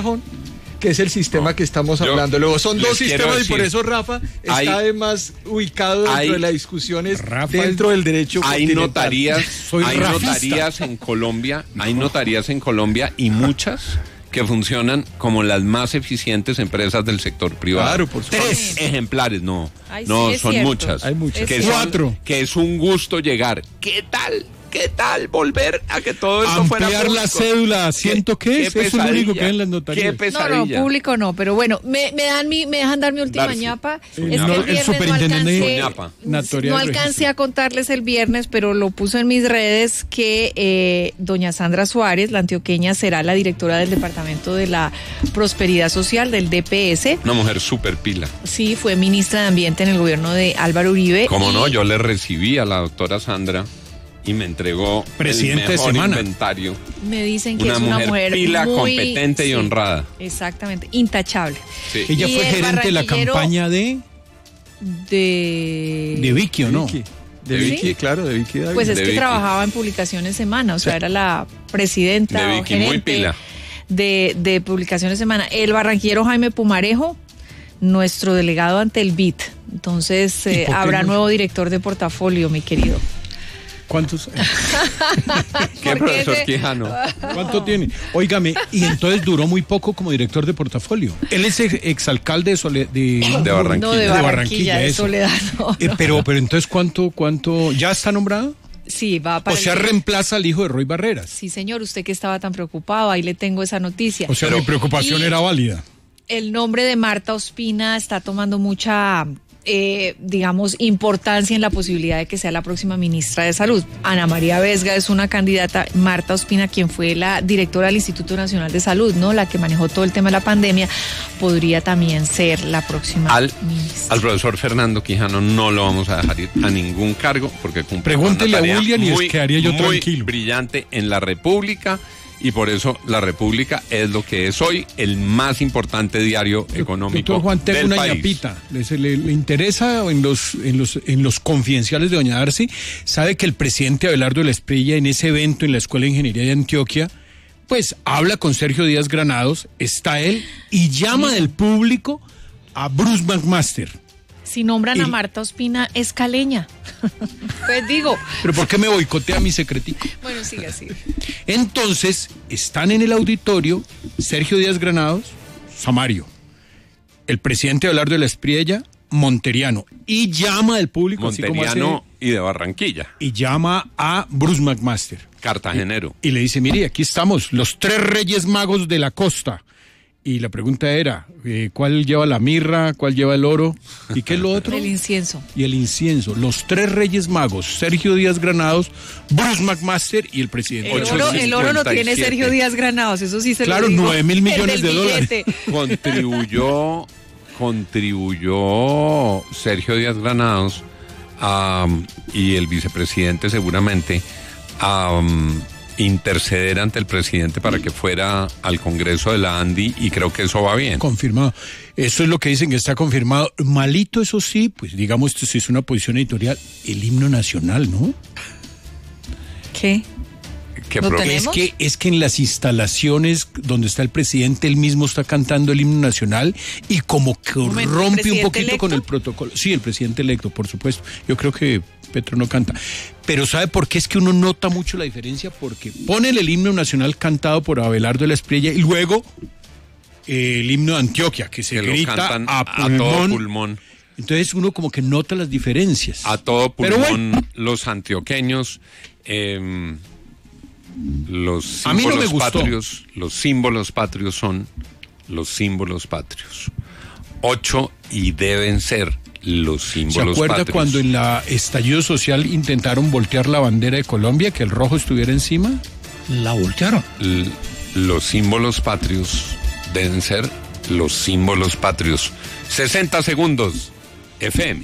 cajón, que es el sistema que estamos hablando. Luego son dos sistemas y por eso Rafa está además ubicado dentro de las discusiones dentro del derecho continental. Hay notarías en Colombia, y muchas que funcionan como las más eficientes empresas del sector privado. Claro, por supuesto. 3 ejemplares, no, Ay, no, sí, son cierto. muchas. Hay muchas. Que 4. Que es un gusto llegar. ¿Qué tal volver a que todo esto fuera público? Ampliar la cédula, ¿siento qué es? Eso es lo único que hay en las notarías. Qué pesadilla. No, público no, pero bueno, me dejan dar mi última Darse. ñapa. Sí. Es que el viernes Notaría no de alcancé registro. a contarles el viernes, pero lo puso en mis redes que doña Sandra Suárez, la antioqueña, será la directora del Departamento de la Prosperidad Social, del DPS. Una mujer súper pila. Sí, fue ministra de Ambiente en el gobierno de Álvaro Uribe. Como no, yo le recibí a la doctora Sandra y me entregó Presidente el de mejor semana. inventario. Me dicen que es una mujer pila, muy competente y honrada. Exactamente, intachable. Sí. Ella Y fue el gerente de la barranquillero campaña de Vicky, ¿o no? De Vicky, claro, de Vicky Dávila. Pues es De que Vicky. trabajaba en Publicaciones Semana, o sea, era la presidenta De o Vicky, muy gerente pila. de Publicaciones Semana. El barranquillero Jaime Pumarejo, nuestro delegado ante el BID. Entonces por qué habrá no? nuevo director de portafolio, mi querido. ¿Cuántos? ¿Qué Porque profesor ese- Quijano? ¿Cuánto tiene? Óigame, y entonces duró muy poco como director de portafolio. Él es exalcalde de Barranquilla. No, de Barranquilla, de eso. Soledad. No, no. Pero entonces, ¿cuánto? ¿Ya está nombrado? Sí, va para O sea, el- reemplaza al hijo de Roy Barreras. Sí, señor, usted que estaba tan preocupado, ahí le tengo esa noticia. O sea, mi preocupación Y- era válida. El nombre de Marta Ospina está tomando mucha, digamos, importancia en la posibilidad de que sea la próxima ministra de Salud. Ana María Vesga es una candidata, Marta Ospina, quien fue la directora del Instituto Nacional de Salud, ¿no? La que manejó todo el tema de la pandemia, podría también ser la próxima ministra. Al profesor Fernando Quijano no lo vamos a dejar ir a ningún cargo porque cumple Pregúntele una a tarea William y muy, quedaría yo muy tranquilo. brillante en la República. Y por eso la República es lo que es hoy, el más importante diario económico Doctor Juan, tengo del una país. ñapita. ¿Le interesa en los confidenciales de doña Darcy? Sabe que el presidente Abelardo de la Espriella en ese evento en la Escuela de Ingeniería de Antioquia, pues habla con Sergio Díaz Granados, está él, y llama del público a Bruce McMaster. Si nombran a Y- Marta Ospina, es caleña. Pues digo, ¿Pero por qué me boicotea mi secretico? bueno, sigue así. Entonces, están en el auditorio Sergio Díaz Granados, Samario, el presidente Abelardo de la Espriella, Monteriano, y llama del público, así como Monteriano hace, y de Barranquilla, y llama a Bruce McMaster. cartagenero. Y le dice, mire, aquí estamos, los 3 reyes magos de la costa. Y la pregunta era, ¿cuál lleva la mirra? ¿Cuál lleva el oro? ¿Y qué es lo otro? El incienso. Y el incienso. Los 3 reyes magos, Sergio Díaz Granados, Bruce McMaster y el presidente. El oro lo tiene 857. Sergio Díaz Granados, eso sí se Claro, lo digo. 9.000 millones El de del dólares. billete. Contribuyó Sergio Díaz Granados y el vicepresidente seguramente a interceder ante el presidente para que fuera al Congreso de la ANDI y creo que eso va bien. Confirmado. Eso es lo que dicen que está confirmado. Malito, eso sí, pues digamos, esto sí es una posición editorial, el himno nacional, ¿no? ¿Qué? ¿Qué ¿Lo pro- tenemos? Es que en las instalaciones donde está el presidente, él mismo está cantando el himno nacional y como que Momento, ¿el rompe un presidente poquito electo? con el protocolo. Sí, el presidente electo, por supuesto. Yo creo que Petro no canta. Pero ¿sabe por qué es que uno nota mucho la diferencia? Porque ponen el himno nacional cantado por Abelardo de la Espriella y luego el himno de Antioquia, que se que lo grita cantan a todo pulmón. pulmón. Entonces uno como que nota las diferencias. A todo Pero pulmón, bueno. los antioqueños, los A mí no me símbolos gustó. patrios, los símbolos patrios son los símbolos patrios. 8 y deben ser los ¿Se símbolos acuerda patrios. cuando en la estallido social intentaron voltear la bandera de Colombia, que el rojo estuviera encima? La voltearon. Los símbolos patrios deben ser los símbolos patrios. 60 segundos, FM.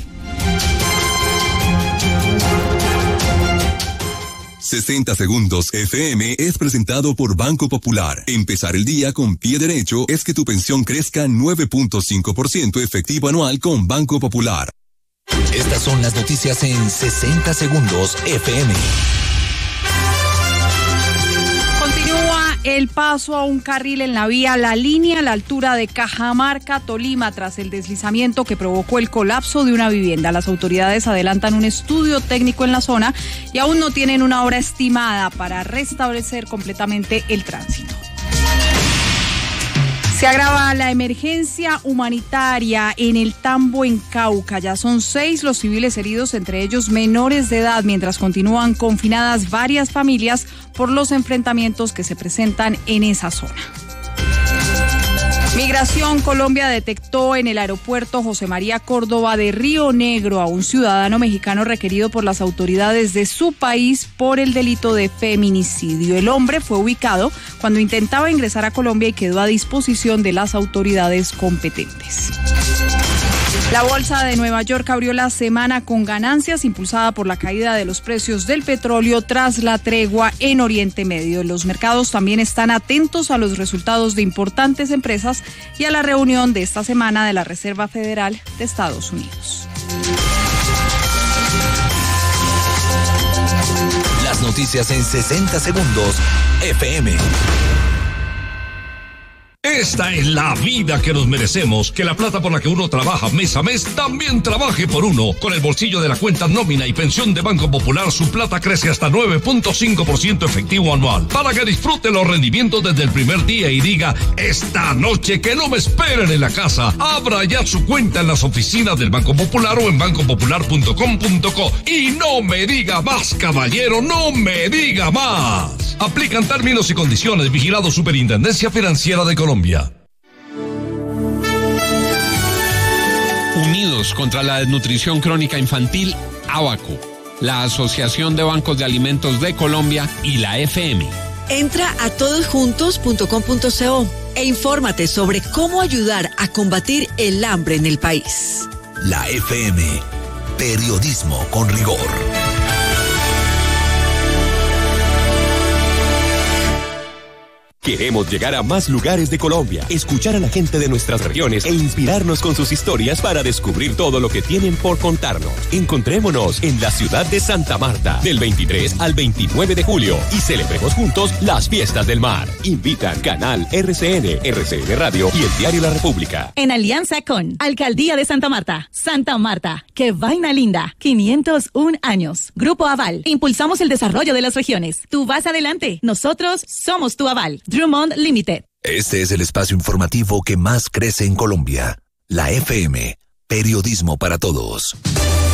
60 segundos FM es presentado por Banco Popular. Empezar el día con pie derecho es que tu pensión crezca 9.5% efectivo anual con Banco Popular. Estas son las noticias en 60 segundos FM. Continúa el paso a un carril en la vía La Línea a la altura de Cajamarca, Tolima, tras el deslizamiento que provocó el colapso de una vivienda. Las autoridades adelantan un estudio técnico en la zona y aún no tienen una hora estimada para restablecer completamente el tránsito. Se agrava la emergencia humanitaria en el Tambo, en Cauca. Ya son 6 los civiles heridos, entre ellos menores de edad, mientras continúan confinadas varias familias por los enfrentamientos que se presentan en esa zona. Migración Colombia detectó en el aeropuerto José María Córdoba de Río Negro a un ciudadano mexicano requerido por las autoridades de su país por el delito de feminicidio. El hombre fue ubicado cuando intentaba ingresar a Colombia y quedó a disposición de las autoridades competentes. La bolsa de Nueva York abrió la semana con ganancias impulsada por la caída de los precios del petróleo tras la tregua en Oriente Medio. Los mercados también están atentos a los resultados de importantes empresas y a la reunión de esta semana de la Reserva Federal de Estados Unidos. Las noticias en 60 segundos, FM. Esta es la vida que nos merecemos, que la plata por la que uno trabaja mes a mes también trabaje por uno. Con el bolsillo de la cuenta nómina y pensión de Banco Popular, su plata crece hasta 9.5% efectivo anual, para que disfrute los rendimientos desde el primer día y diga, esta noche que no me esperen en la casa. Abra ya su cuenta en las oficinas del Banco Popular o en bancopopular.com.co. Y no me diga más, caballero, no me diga más. Aplican términos y condiciones. Vigilado Superintendencia Financiera de Colombia. Unidos contra la desnutrición crónica infantil, ABACO, la Asociación de Bancos de Alimentos de Colombia y la FM. Entra a todosjuntos.com.co e infórmate sobre cómo ayudar a combatir el hambre en el país. La FM, periodismo con rigor. Queremos llegar a más lugares de Colombia, escuchar a la gente de nuestras regiones e inspirarnos con sus historias para descubrir todo lo que tienen por contarnos. Encontrémonos en la ciudad de Santa Marta, del 23 al 29 de julio y celebremos juntos las fiestas del mar. Invitan Canal RCN, RCN Radio y el diario La República. En alianza con Alcaldía de Santa Marta. Santa Marta, qué vaina linda. 501 años. Grupo Aval. Impulsamos el desarrollo de las regiones. Tú vas adelante. Nosotros somos tu aval. Drummond Limited. Este es el espacio informativo que más crece en Colombia. La FM, periodismo para todos.